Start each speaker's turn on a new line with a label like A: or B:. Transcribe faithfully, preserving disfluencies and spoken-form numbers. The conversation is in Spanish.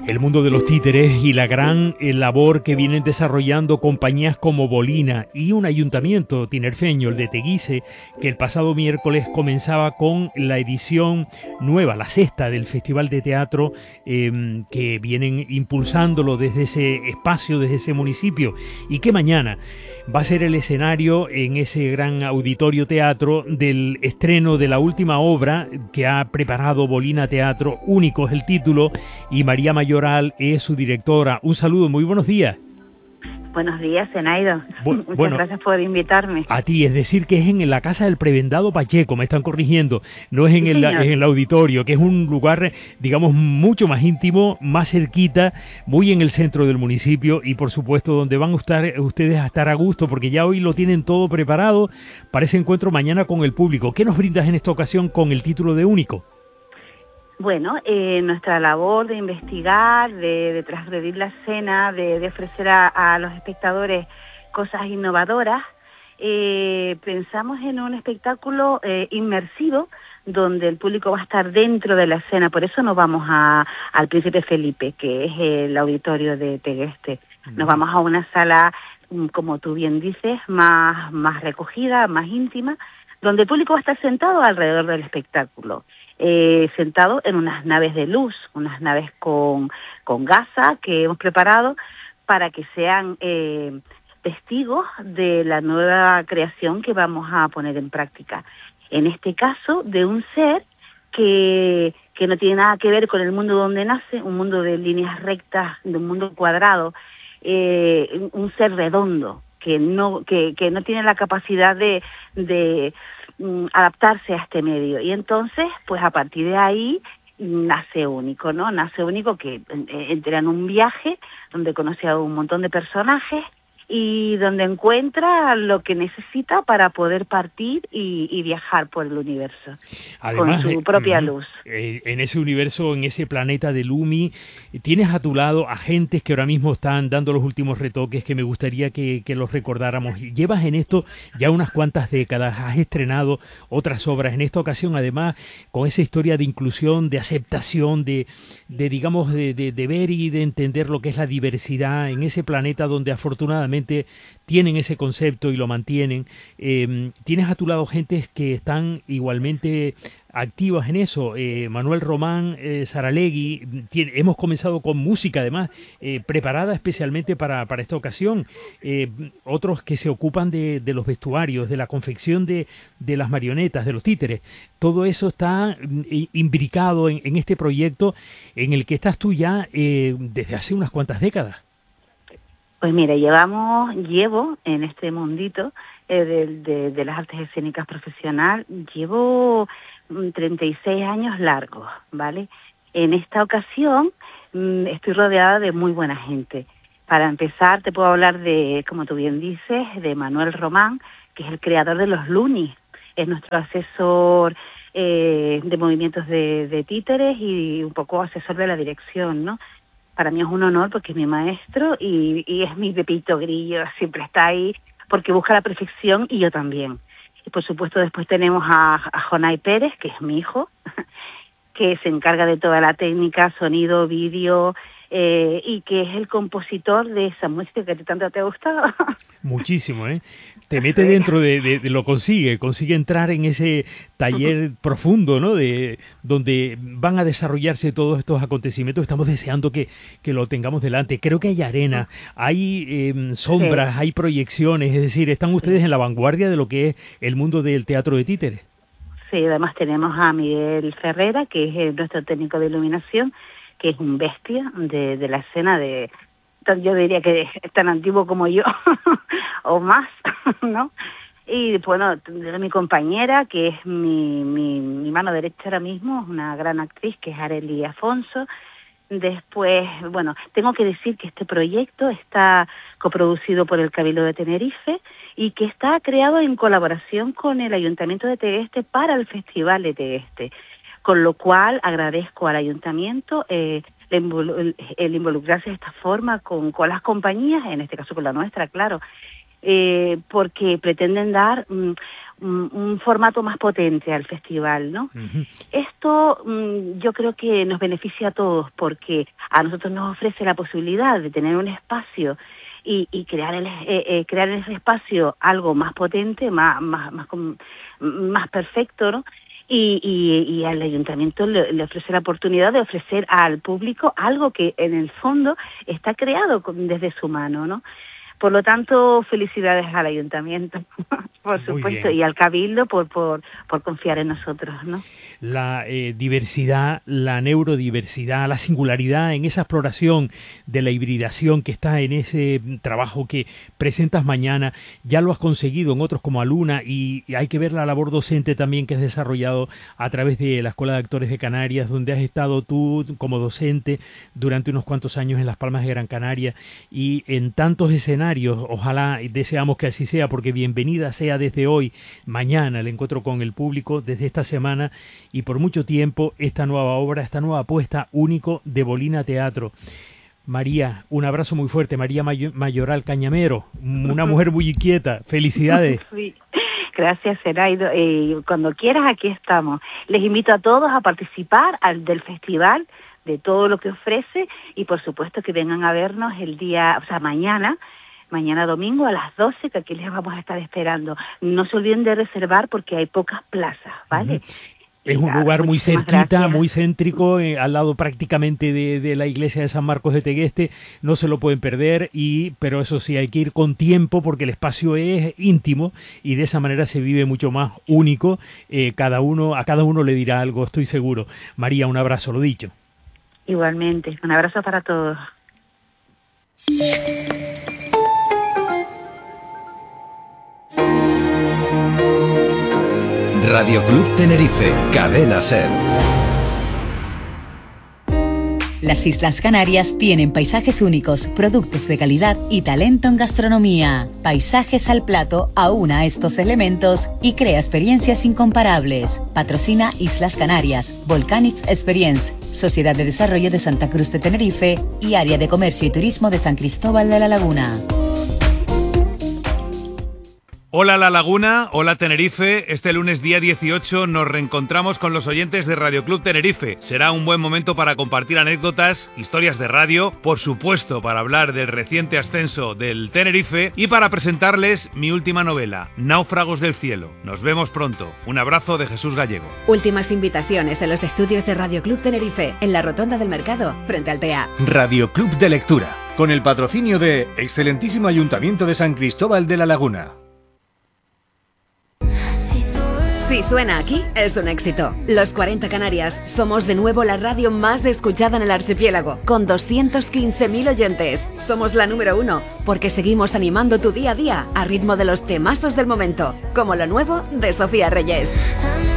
A: El mundo de los títeres y la gran eh, labor que vienen desarrollando compañías como Bolina y un ayuntamiento tinerfeño, el de Teguise, que el pasado miércoles comenzaba con la edición nueva, la sexta del Festival de Teatro, eh, que vienen impulsándolo desde ese espacio, desde ese municipio, y que mañana va a ser el escenario en ese gran auditorio teatro del estreno de la última obra que ha preparado Bolina Teatro. Único es el título y María Mayoral es su directora. Un saludo, muy buenos días.
B: Buenos días, Zenaido.
A: Bu
B: Muchas
A: bueno,
B: gracias por invitarme.
A: A ti, es decir, que es en la casa del Prebendado Pacheco, me están corrigiendo, no es en,
B: Sí,
A: el,
B: señor.
A: es en el auditorio, que es un lugar, digamos, mucho más íntimo, más cerquita, muy en el centro del municipio y, por supuesto, donde van a estar, ustedes a estar a gusto, porque ya hoy lo tienen todo preparado para ese encuentro mañana con el público. ¿Qué nos brindas en esta ocasión con el título de Único?
B: Bueno, eh, nuestra labor de investigar, de, de transgredir la escena, de, de ofrecer a, a los espectadores cosas innovadoras, eh, pensamos en un espectáculo eh, inmersivo donde el público va a estar dentro de la escena. Por eso nos vamos a, al Príncipe Felipe, que es el auditorio de Tegueste. Nos vamos a una sala, como tú bien dices, más, más recogida, más íntima, donde el público va a estar sentado alrededor del espectáculo. Eh, sentado en unas naves de luz, unas naves con, con gasa que hemos preparado para que sean eh, testigos de la nueva creación que vamos a poner en práctica. En este caso, de un ser que, que no tiene nada que ver con el mundo donde nace, un mundo de líneas rectas, de un mundo cuadrado, eh, un ser redondo, que no, que, que no tiene la capacidad de, de adaptarse a este medio. Y entonces, pues a partir de ahí nace Único, ¿no? Nace Único que entra en un viaje donde conoce a un montón de personajes y donde encuentra lo que necesita para poder partir y, y viajar por el universo. Además, con su propia eh, luz.
A: Eh, en ese universo, en ese planeta de Lumi, tienes a tu lado agentes que ahora mismo están dando los últimos retoques que me gustaría que, que los recordáramos. Llevas en esto ya unas cuantas décadas, has estrenado otras obras. En esta ocasión, además, con esa historia de inclusión, de aceptación, de, de digamos, de, de, de ver y de entender lo que es la diversidad en ese planeta donde afortunadamente tienen ese concepto y lo mantienen. Eh, tienes a tu lado gentes que están igualmente activas en eso. Eh, Manuel Román, eh, Saralegui, tiene, hemos comenzado con música además, eh, preparada especialmente para, para esta ocasión. Eh, otros que se ocupan de, de los vestuarios, de la confección de, de las marionetas, de los títeres. Todo eso está eh, imbricado en, en este proyecto en el que estás tú ya eh, desde hace unas cuantas décadas.
B: Pues mire, llevamos, llevo en este mundito eh, de, de, de las artes escénicas profesional, llevo treinta y seis años largos, ¿vale? En esta ocasión mmm, estoy rodeada de muy buena gente. Para empezar, te puedo hablar de, como tú bien dices, de Manuel Román, que es el creador de los Lunis, es nuestro asesor eh, de movimientos de, de títeres y un poco asesor de la dirección, ¿no? Para mí es un honor porque es mi maestro y, y es mi Pepito Grillo, siempre está ahí porque busca la perfección y yo también. Y por supuesto después tenemos a, a Jonay Pérez, que es mi hijo, que se encarga de toda la técnica, sonido, vídeo, eh, y que es el compositor de esa música que tanto te ha gustado.
A: Muchísimo, ¿eh? Te mete dentro de, de, de lo consigue, consigue entrar en ese taller uh-huh. profundo, ¿no? De donde van a desarrollarse todos estos acontecimientos. Estamos deseando que, que lo tengamos delante. Creo que hay arena, hay eh, sombras, sí. hay proyecciones, es decir, están ustedes sí. en la vanguardia de lo que es el mundo del teatro de títeres.
B: Sí, además tenemos a Miguel Ferrera, que es nuestro técnico de iluminación, que es un bestia de, de la escena de, yo diría que es tan antiguo como yo, o más, ¿no? Y bueno, mi compañera, que es mi, mi, mi mano derecha ahora mismo, es una gran actriz, que es Arely Afonso. Después, bueno, tengo que decir que este proyecto está coproducido por el Cabildo de Tenerife y que está creado en colaboración con el Ayuntamiento de Tegueste para el Festival de Tegueste. Con lo cual agradezco al ayuntamiento eh, el, el involucrarse de esta forma con, con las compañías, en este caso con la nuestra, claro, eh, porque pretenden dar mm, un, un formato más potente al festival, ¿no? Uh-huh. Esto um, yo creo que nos beneficia a todos porque a nosotros nos ofrece la posibilidad de tener un espacio y, y crear el, eh, eh, crear en ese espacio algo más potente, más más más, más perfecto, ¿no? Y, y, y al ayuntamiento le, le ofrece la oportunidad de ofrecer al público algo que en el fondo está creado con, desde su mano, ¿no? Por lo tanto, felicidades al ayuntamiento, por supuesto, y al cabildo por, por, por confiar en nosotros, ¿no?
A: La eh, diversidad, la neurodiversidad, la singularidad en esa exploración de la hibridación que está en ese trabajo que presentas mañana, ya lo has conseguido en otros como Aluna y, y hay que ver la labor docente también que has desarrollado a través de la Escuela de Actores de Canarias, donde has estado tú como docente durante unos cuantos años en Las Palmas de Gran Canaria y en tantos escenarios. Ojalá y deseamos que así sea, porque bienvenida sea desde hoy, mañana, el encuentro con el público, desde esta semana y por mucho tiempo, esta nueva obra, esta nueva apuesta único de Bolina Teatro. María, un abrazo muy fuerte. María Mayoral Cañamero, una mujer muy inquieta. Felicidades.
B: Sí. Gracias, Zeraida. Eh, cuando quieras, aquí estamos. Les invito a todos a participar al, del festival, de todo lo que ofrece y por supuesto que vengan a vernos el día, o sea, mañana, mañana domingo a las doce, que aquí les vamos a estar esperando. No se olviden de reservar porque hay pocas plazas, ¿vale? Uh-huh.
A: Es un lugar muy cerquita, gracias. Muy céntrico, eh, al lado prácticamente de, de la iglesia de San Marcos de Tegueste, no se lo pueden perder, y pero eso sí, hay que ir con tiempo porque el espacio es íntimo y de esa manera se vive mucho más único, eh, cada uno, a cada uno le dirá algo, estoy seguro. María, un abrazo, lo dicho.
B: Igualmente, un abrazo para todos.
C: Radio Club Tenerife, Cadena Ser.
D: Las Islas Canarias tienen paisajes únicos, productos de calidad y talento en gastronomía. Paisajes al plato aúna estos elementos y crea experiencias incomparables. Patrocina Islas Canarias, Volcanics Experience, Sociedad de Desarrollo de Santa Cruz de Tenerife y Área de Comercio y Turismo de San Cristóbal de la Laguna.
E: Hola La Laguna, hola Tenerife. Este lunes día dieciocho nos reencontramos con los oyentes de Radio Club Tenerife. Será un buen momento para compartir anécdotas, historias de radio, por supuesto para hablar del reciente ascenso del Tenerife y para presentarles mi última novela, Náufragos del Cielo. Nos vemos pronto. Un abrazo de Jesús Gallego.
F: Últimas invitaciones en los estudios de Radio Club Tenerife, en la Rotonda del Mercado, frente al T E A.
G: Radio Club de Lectura, con el patrocinio de Excelentísimo Ayuntamiento de San Cristóbal de la Laguna.
F: Si suena aquí, es un éxito. Los cuarenta Canarias somos de nuevo la radio más escuchada en el archipiélago, con doscientos quince mil oyentes. Somos la número uno, porque seguimos animando tu día a día a ritmo de los temazos del momento, como lo nuevo de Sofía Reyes.